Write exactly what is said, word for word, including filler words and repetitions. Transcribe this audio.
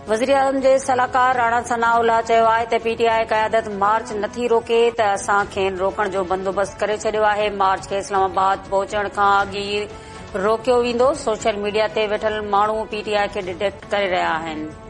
वज़ीर आज़म जे सलाहकार राणा सनाउल्लाह चयो आहे त पीटीआई क़यादत मार्च नथी रोके त असां खेनि रोकण जो बंदोबस्त करे छडि॒यो आहे। मार्च खे इस्लामाबाद पहुचण खां अॻु ई रोकियो वेंदो। सोशल मीडिया ते वेठल माण्हू पीटीआई खे डिटेक्ट करे रहिया आहिनि।